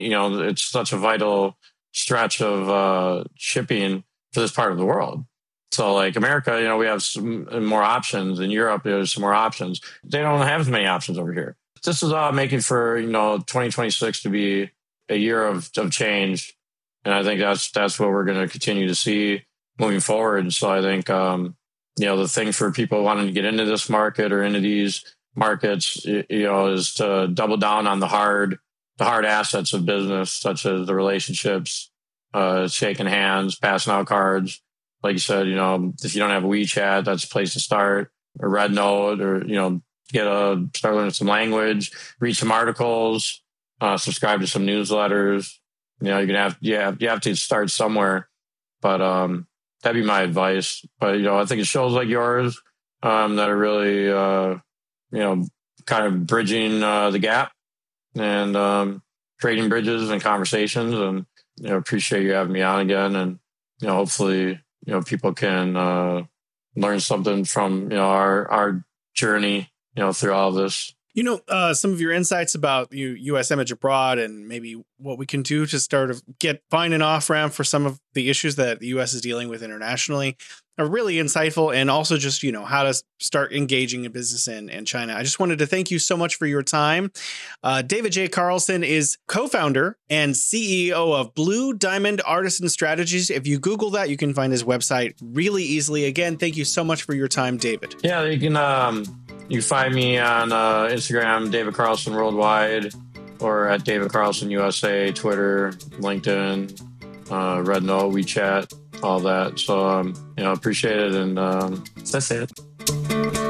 it's such a vital stretch of shipping for this part of the world. So like America, we have some more options. In Europe, there's some more options. They don't have as many options over here. This is making for, 2026 to be a year of change. And I think that's what we're going to continue to see moving forward. So I think, the thing for people wanting to get into this market or into these markets, is to double down on the hard assets of business, such as the relationships, shaking hands, passing out cards. Like you said, if you don't have WeChat, that's a place to start. Or Red Note, or start learning some language, read some articles, subscribe to some newsletters. You have to start somewhere. But that'd be my advice. But I think it shows like yours that are really kind of bridging the gap and creating bridges and conversations. And appreciate you having me on again. And hopefully people can learn something from our journey through all of this. Some of your insights about U.S. image abroad and maybe what we can do to find an off-ramp for some of the issues that the U.S. is dealing with internationally are really insightful, and also just, how to start engaging in business in China. I just wanted to thank you so much for your time. David J. Carlson is co-founder and CEO of Blue Diamond Artisan Strategies. If you Google that, you can find his website really easily. Again, thank you so much for your time, David. Yeah, you can find me on Instagram, David Carlson Worldwide, or at David Carlson USA, Twitter, LinkedIn, Red Note, WeChat, all that. So, appreciate it. And that's it.